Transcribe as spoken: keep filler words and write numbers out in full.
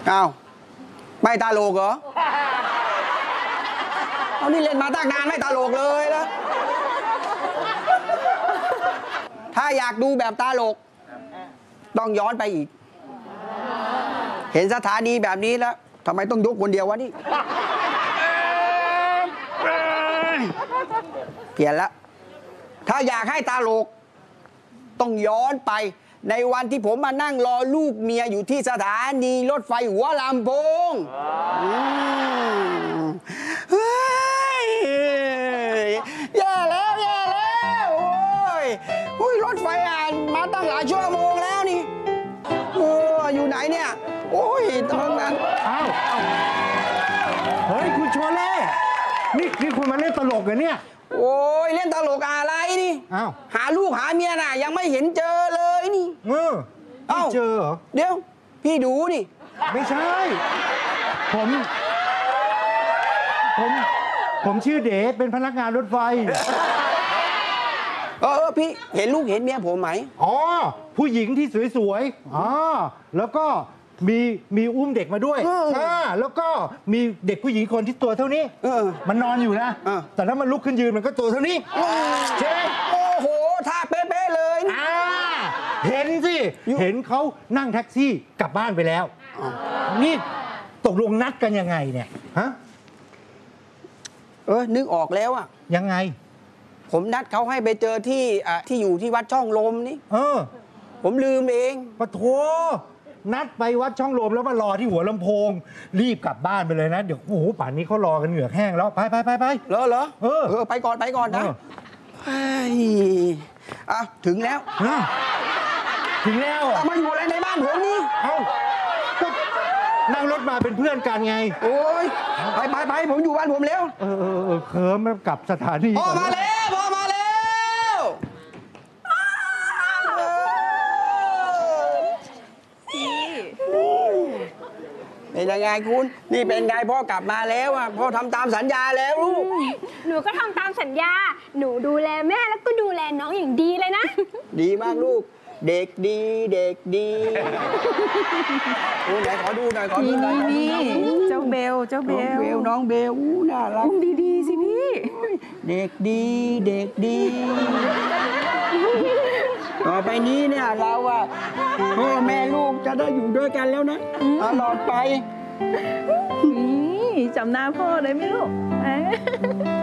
อ้าวไม่ตาโลกเหรอเอานี่เล่นมาตั้งนานไม่ตาโลกเลยแล้วถ้าอยากดูแบบตาโลกต้องย้อนไปอีกเห็นสถานีแบบนี้แล้วทำไมต้องยกคนเดียววะนี่เปลี่ยนละถ้าอยากให้ตาโลกต้องย้อนไปในวันที่ผมมานั่งรอลูกเมียอยู่ที่สถานีรถไฟหัวลำโพงเฮ้ยแย่แล้วแย่แล้วโอ้ยอุ้ยรถไฟอ่านมาตั้งหลายชั่วโมงแล้วนี่โอ้อยู่ไหนเนี่ยโอ้ยตรงนั้นอ้าวเฮ้ยคุณโชเล่นี่นี่คุณมาเล่นตลกเหรอเนี่ยโอ้ยเล่นตลกอะไรนี่อ้าวหาลูกหาเมียน่ะยังไม่เห็นเจอเลยนี่เออไม่เจอเหรอเดี๋ยวพี่ดูนี่ไม่ใช่ผมผมผมชื่อเดชเป็นพนักงานรถไฟเออพี่เห็นลูกเห็นเมียผมไหมอ๋อผู้หญิงที่สวยๆอ๋อแล้วก็มีมีอุ้มเด็กมาด้วยอ่าแล้วก็มีเด็กผู้หญิงคนที่ตัวเท่านี้มันนอนอยู่นะแต่ถ้ามันลุกขึ้นยืนมันก็ตัวเท่านี้ใช่ไหมโอ้โหท่าเป๊ะๆเลยอ่าเห็นสิเห็นเขานั่งแท็กซี่กลับบ้านไปแล้วนี่ตกลงนัดกันยังไงเนี่ยฮะเออนึกออกแล้วอะยังไงผมนัดเขาให้ไปเจอที่อ่ะที่อยู่ที่วัดช่องลมนี่เออผมลืมเองปะโถนัดไปวัดช่องลมแล้วมารอที่หัวลำโพงรีบกลับบ้านไปเลยนะเดี๋ยวโอ้โหป่านนี้เขารอกันเหงือกแห้งแล้วไปไปไปไปเหรอเหรอเออเออไปก่อนไปก่อนนะอ่ะถึงแล้วถึงแล้วมาอยู่อะไรในบ้านผมนี่เอ้าก็นั่งรถมาเป็นเพื่อนกันไงโอ้ยไปไปไปผมอยู่บ้านผมแล้วเออเออเออเคิร์มกลับสถานีพ่อมาแล้วพ่อมาแล้วเป็นยังไงคุณนี่เป็นไงพ่อกลับมาแล้วอ่ะพ่อทำตามสัญญาแล้วลูกหนูก็ทำตามสัญญาหนูดูแลแม่แล้วก็ดูแลน้องอย่างดีเลยนะดีมากลูกเด็กดีเด็กดีโอ้ไหนขอดูหน่อยขอดูหน่อยนี่เจ้าเบลเจ้าเบลเบลน้องเบลอู้น่ารักอุ้มดีๆสิพี่เด็กดีเด็กดีต่อไปนี้เนี่ยเราอะพ่อแม่ลูกจะได้อยู่ด้วยกันแล้วนะตลอดไปนี่จำหน้าพ่อได้ไหมลูก